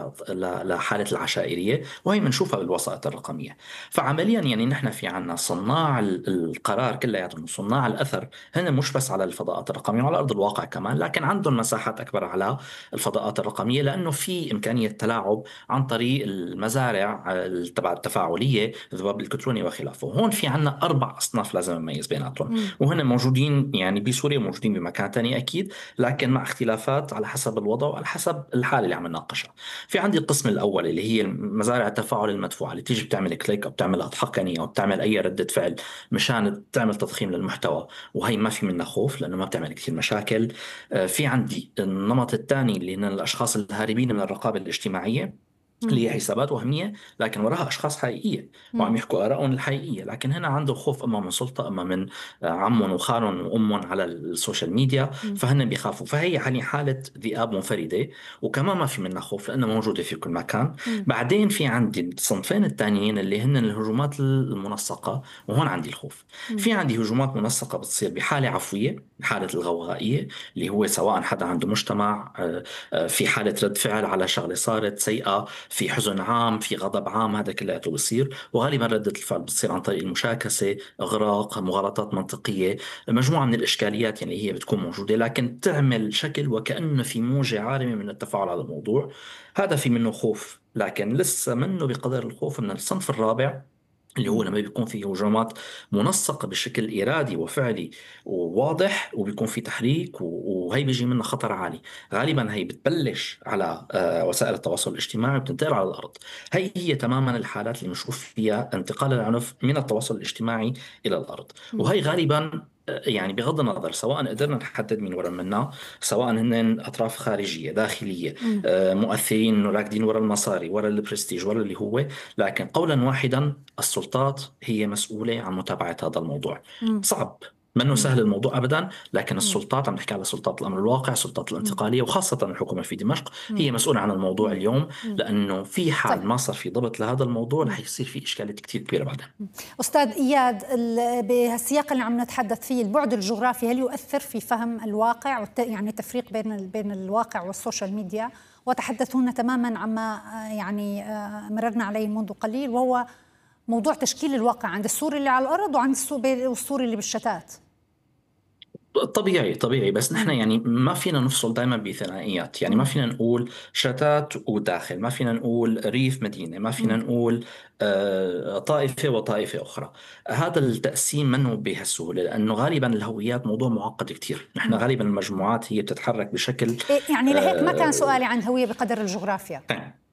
لحالة العشائرية، وهي بنشوفها بالوسائط الرقمية. فعمليا يعني نحن في عنا صناع القرار كلياتهم، صناع الأثر، هن مش بس على الفضاءات الرقمية وعلى أرض الواقع كمان، لكن عندهم مساحات أكبر على الفضاءات الرقمية، لأنه في إمكانية تلاعب عن طريق المزارع تبع التفاعلية، الذباب الإلكتروني وخلافه. هون في عنا أربع أصناف لازم نميز بيناتهم، وهن موجودين يعني بسوريا، موجودين بمكان تاني أكيد، لكن مع اختلافات على حسب الوضع وعلى حسب الحالة اللي عم نناقشها. في عندي القسم الأول اللي هي مزارع التفاعل المدفوعة، اللي تيجي بتعمل كليك أو بتعمل أضحكني أو بتعمل أي ردة فعل مشان تعمل تضخيم للمحتوى، وهي ما في منها خوف لأنه ما بتعمل كثير مشاكل. في عندي النمط الثاني اللي هن الأشخاص الهاربين من الرقابة الاجتماعية، اللي هي حسابات وهمية لكن وراها أشخاص حقيقية وعم يحكوا آرائهم الحقيقية، لكن هنا عنده خوف إما من سلطة، إما من عمهم وخالهم وأمهم على السوشيال ميديا، فهن بيخافوا. فهي يعني حالة ذئاب منفردة، وكمان ما في منها خوف لأنها موجودة في كل مكان. م. بعدين في عندي الصنفين الثانيين اللي هن الهجومات المنسقة، وهون عندي الخوف. م. في عندي هجومات منسقة بتصير بحالة عفوية، حالة الغوغائية، اللي هو سواء حدا عنده مجتمع في حالة رد فعل على شغلة صارت سيئة، في حزن عام، في غضب عام، هذا كله بيصير، وغالبا ردة الفعل بتصير عن طريق المشاكسة، إغراق، مغالطات منطقية، مجموعة من الإشكاليات يعني هي بتكون موجودة، لكن تعمل شكل وكأنه في موجة عارمة من التفاعل على الموضوع. هذا في منه خوف، لكن لسه منه بقدر الخوف من الصنف الرابع، اللي هو لما بيكون في هجومات منسقة بشكل إرادي وفعلي وواضح، وبيكون في تحريك، وهي بيجي منها خطر عالي. غالبا هي بتبلش على وسائل التواصل الاجتماعي وبتنتقل على الأرض. هي هي تماما الحالات اللي بنشوف فيها انتقال العنف من التواصل الاجتماعي إلى الأرض، وهي غالبا يعني بغض النظر سواء قدرنا نحدد مين ورا منا، سواء هن أطراف خارجية داخلية آه مؤثرين راكدين ورا المصاري، ورا البرستيج، ورا اللي هو، لكن قولا واحدا السلطات هي مسؤولة عن متابعة هذا الموضوع. م. صعب، منه سهل الموضوع أبدا، لكن السلطات، عم نحكي على سلطات الأمر الواقع، سلطات الانتقالية، وخاصة الحكومة في دمشق هي مسؤولة عن الموضوع اليوم، لأنه في حال طيب. ما صار في ضبط لهذا الموضوع رح يصير في إشكالات كتير كبيرة بعدين. أستاذ إياد، بهالسياق اللي عم نتحدث فيه، البعد الجغرافي هل يؤثر في فهم الواقع، يعني التفريق بين بين الواقع والسوشيال ميديا، وتحدثون تماما عما يعني مررنا عليه منذ قليل، وهو موضوع تشكيل الواقع عند السوري اللي على الأرض وعند السوري اللي بالشتات. طبيعي طبيعي بس نحن يعني ما فينا نفصل دائما بثنائيات، يعني ما فينا نقول شتات وداخل، ما فينا نقول ريف مدينة، ما فينا نقول آه طائفة وطائفة أخرى. هذا التقسيم منه بهالسهولة، لأنه غالبا الهويات موضوع معقد كتير. نحن غالبا المجموعات هي بتتحرك بشكل يعني لهيك ما كان سؤالي عن الهوية بقدر الجغرافيا.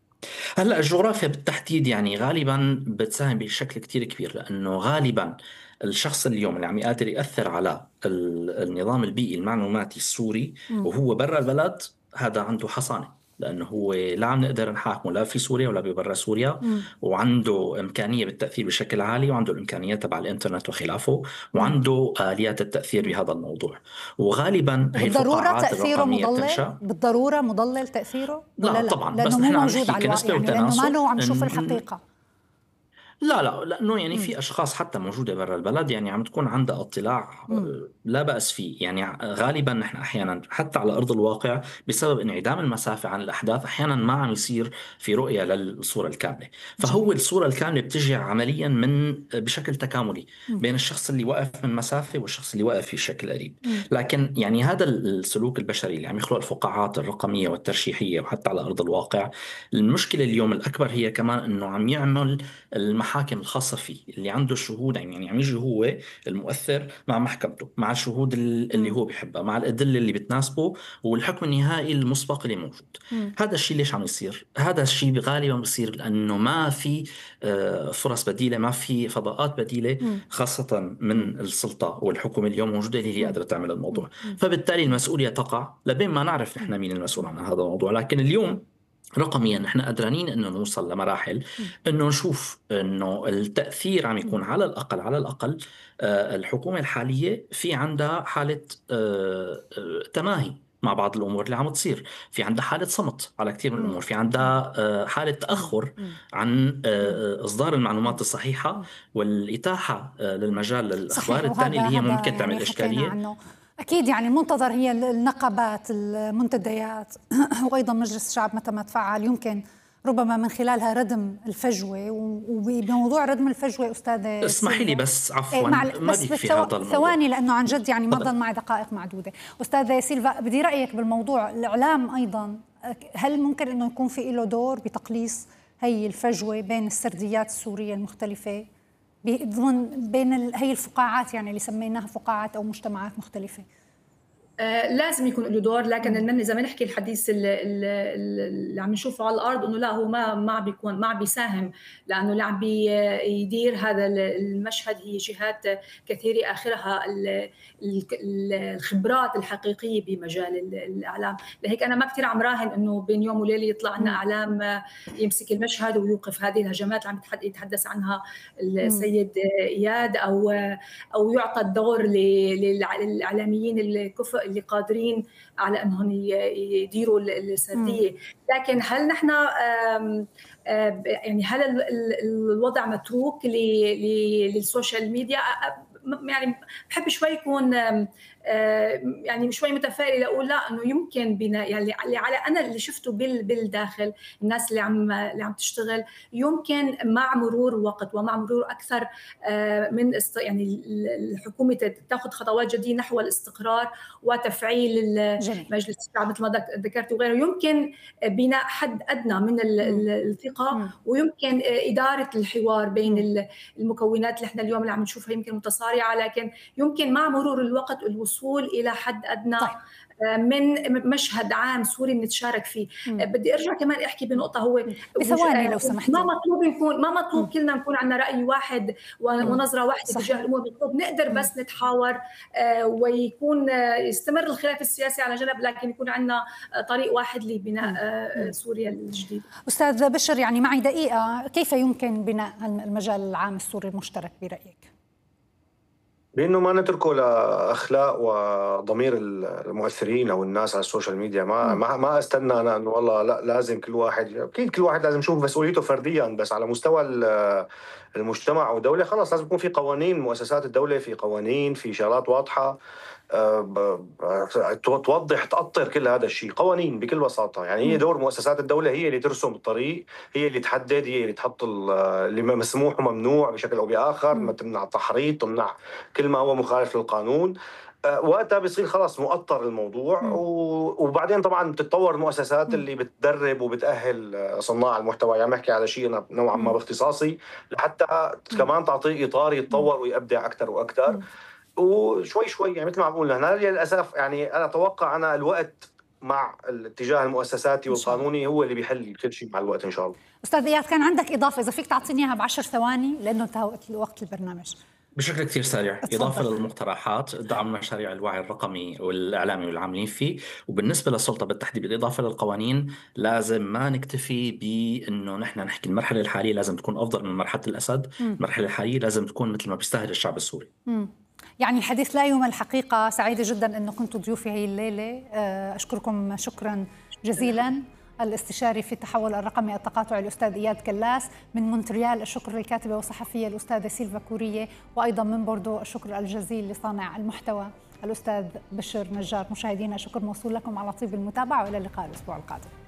هلا الجغرافيا بالتحديد يعني غالبا بتساهم بشكل كتير كبير، لأنه غالبا الشخص اليوم اللي عم يقدر يأثر على النظام البيئي المعلوماتي السوري وهو برا البلد، هذا عنده حصانة، لأنه هو لا عم نقدر نحاكمه لا في سوريا ولا ببرا سوريا، مم. وعنده إمكانية بالتأثير بشكل عالي، وعنده الإمكانية تبع الإنترنت وخلافه، وعنده مم. آليات التأثير بهذا الموضوع. وغالبا هي بالضرورة تأثيره مضلل؟ بالضرورة مضلل تأثيره؟ لا, لا طبعا، بس نحن عم نحكي كنسبة يعني وتناسب، لأنه ما له عم نشوف الحقيقة. لا لا لأنه يعني في أشخاص حتى موجودة برا البلد يعني عم تكون عندها اطلاع مم. لا بأس فيه. يعني غالبا نحن أحيانا حتى على أرض الواقع بسبب انعدام المسافة عن الأحداث أحيانا ما عم يصير في رؤية للصورة الكاملة، فهو جميل. الصورة الكاملة بتجي عمليا من بشكل تكاملي مم. بين الشخص اللي وقف من مسافة والشخص اللي وقف في شكل قريب. مم. لكن يعني هذا السلوك البشري اللي عم يخلق الفقاعات الرقمية والترشيحية وحتى على أرض الواقع، المشكلة اليوم الأكبر هي كمان أنه عم يعمل المحاكم الخاصة فيه اللي عنده الشهود، يعني عم يجي هو المؤثر مع محكمته مع الشهود اللي هو بيحبها مع الأدلة اللي بتناسبه والحكم النهائي المسبق اللي موجود. مم. هذا الشيء ليش عم يصير؟ هذا الشيء غالبا بيصير لأنه ما في فرص بديلة، ما في فضاءات بديلة مم. خاصة من السلطة والحكومة اليوم موجودة اللي هي قادرة تعمل الموضوع. مم. فبالتالي المسؤولية تقع لبين ما نعرف نحن مين المسؤول عن هذا الموضوع. لكن اليوم رقميا نحن قادرين انه نوصل لمراحل انه نشوف انه التأثير عم يكون على الاقل على الاقل آه الحكومة الحالية في عندها حالة آه آه تماهي مع بعض الامور اللي عم تصير، في عندها حالة صمت على كثير من الامور، في عندها آه حالة تأخر عن آه اصدار المعلومات الصحيحة والاتاحة آه للمجال للاخبار الثانية اللي هي ممكن يعني تعمل اشكالية. أكيد يعني المنتظر هي النقابات المنتديات وأيضا مجلس الشعب متى ما تفعل يمكن ربما من خلالها ردم الفجوة. وبموضوع ردم الفجوة أستاذة اسمحي لي بس عفوا ما بس في هذا الموضوع ثواني لأنه عن جد يعني ما ضل معي دقائق معدودة. أستاذة سيلفا بدي رأيك بالموضوع الإعلام أيضا، هل ممكن أنه يكون في له دور بتقليص هي الفجوة بين السرديات السورية المختلفة ضمن بين هي الفقاعات يعني اللي سميناها فقاعات أو مجتمعات مختلفة؟ آه لازم يكون له دور، لكن المني زي ما نحكي الحديث اللي, اللي عم نشوفه على الارض انه لا هو ما ما بيكون ما بيساهم، لانه اللي عم بيدير هذا المشهد هي جهات كثيره اخرها الخبرات الحقيقيه بمجال الاعلام. لهيك انا ما كثير عم راهن انه بين يوم وليله يطلع لنا اعلام يمسك المشهد ويوقف هذه الهجمات اللي عم يتحدث عنها السيد اياد، او او يعطى الدور للاعلاميين الكفء اللي قادرين على انهم يديروا السرديه. لكن هل نحن يعني هل الوضع متروك للسوشيال ميديا؟ يعني بحب شوي يكون يعني شوي متفائله اقول لا انه يمكن بنا يعني على انا اللي شفته بالداخل الناس اللي عم اللي عم تشتغل يمكن مع مرور الوقت ومع مرور اكثر من يعني الحكومه تاخذ خطوات جديه نحو الاستقرار وتفعيل مجلس الشعب مثل ما ذكرت وغيره، يمكن بناء حد ادنى من الثقه ويمكن اداره الحوار بين المكونات اللي احنا اليوم اللي عم نشوفها يمكن متصارعه، لكن يمكن مع مرور الوقت الوصول إلى حد أدنى طيب. من مشهد عام سوري نتشارك فيه. مم. بدي ارجع كمان احكي بنقطه هو بثواني لو سمحتي، ما مطلوب نكون ما مطلوب مم. كلنا نكون عندنا راي واحد ونظره واحده تجاه الامور، مطلوب نقدر بس مم. نتحاور ويكون يستمر الخلاف السياسي على جنب، لكن يكون عندنا طريق واحد لبناء مم. سوريا الجديدة. استاذ بشر يعني معي دقيقه، كيف يمكن بناء المجال العام السوري المشترك برايك؟ بأنه ما نتركه لأخلاق وضمير المؤثرين أو الناس على السوشيال ميديا. ما ما ما استنى أنا إنه والله لا لازم كل واحد، أكيد كل واحد لازم يشوف مسؤوليته فرديا، بس على مستوى المجتمع والدولة خلاص لازم يكون في قوانين، مؤسسات الدولة في قوانين، في شغلات واضحة توضح تأطر كل هذا الشيء. قوانين بكل بساطة، يعني هي دور مؤسسات الدولة، هي اللي ترسم الطريق، هي اللي تحدد، هي اللي تحط اللي مسموح وممنوع بشكل أو بآخر، ما تمنع التحريض، تمنع كل ما هو مخالف للقانون. وقتها بيصير خلاص مؤطر الموضوع. م. وبعدين طبعا بتتطور المؤسسات م. اللي بتدرب وبتأهل صناع المحتوى، يعني بحكي على شيء نوعا ما باختصاصي، لحتى م. كمان تعطيه إطار يتطور ويبدع أكثر وأكثر. م. وشوي شوي يعني مثل ما عم بقول هنا للأسف، يعني أنا أتوقع أنا الوقت مع الاتجاه المؤسساتي والقانوني هو اللي بيحل كل شيء مع الوقت إن شاء الله. أستاذ إياد، كان عندك إضافة إذا فيك تعطيني إياها بعشر ثواني لأنه انتهى وقت البرنامج. بشكل كثير سريع. إضافة للمقترحات، دعم مشاريع الوعي الرقمي والإعلامي والعاملين فيه. وبالنسبة للسلطة بالتحديد بالإضافة للقوانين، لازم ما نكتفي بأنه نحن نحكي المرحلة الحالية لازم تكون أفضل من مرحلة الأسد. م. المرحلة الحالية لازم تكون مثل ما بيستاهل الشعب السوري. م. يعني الحديث لا يمل الحقيقة. سعيدة جدا أنه كنتوا ضيوفي هي الليلة. أشكركم شكرا جزيلا. الاستشاري في التحول الرقمي التقاطعي الأستاذ إياد كلاس، من مونتريال الشكر للكاتبة والصحفية الأستاذة سيلفا كورية، وأيضا من بوردو الشكر الجزيل لصانع المحتوى الأستاذ بشر نجار. مشاهدينا الشكر موصول لكم على طيب المتابعة، وإلى اللقاء الأسبوع القادم.